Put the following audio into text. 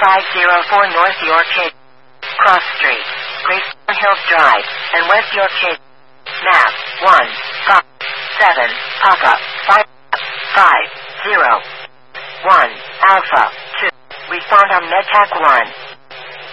504 North York Hills, Cross Street, Greystone Hills Drive, and West York Hills. Map 1, 5, 7, Papa, 5, 5, 0, 1, Alpha, 2. Respond on MedTech 1.